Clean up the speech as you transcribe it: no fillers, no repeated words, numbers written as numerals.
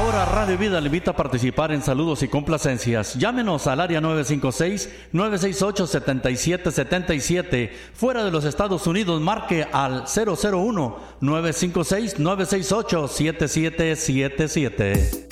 Ahora Radio Vida le invita a participar en saludos y complacencias. Llámenos al área 956-968-7777. Fuera de los Estados Unidos, marque al 001-956-968-7777.